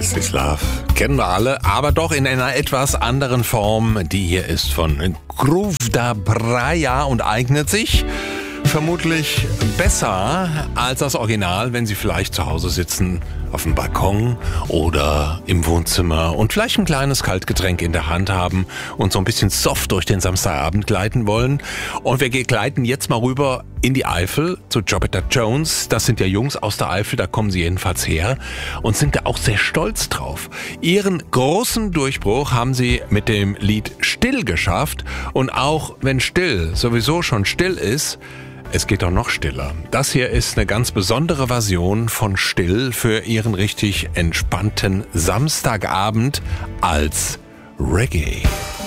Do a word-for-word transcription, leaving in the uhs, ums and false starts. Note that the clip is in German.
This is Love. Kennen wir alle, aber doch in einer etwas anderen Form. Die hier ist von Groove da Braya und eignet sich vermutlich besser als das Original, wenn Sie vielleicht zu Hause sitzen, auf dem Balkon oder im Wohnzimmer und vielleicht ein kleines Kaltgetränk in der Hand haben und so ein bisschen soft durch den Samstagabend gleiten wollen. Und wir gleiten jetzt mal rüber in die Eifel zu Jupiter Jones. Das sind ja Jungs aus der Eifel, da kommen sie jedenfalls her und sind da auch sehr stolz drauf. Ihren großen Durchbruch haben sie mit dem Lied Still geschafft. Und auch wenn still sowieso schon still ist, es geht doch noch stiller. Das hier ist eine ganz besondere Version von Still für Ihren richtig entspannten Samstagabend als Reggae.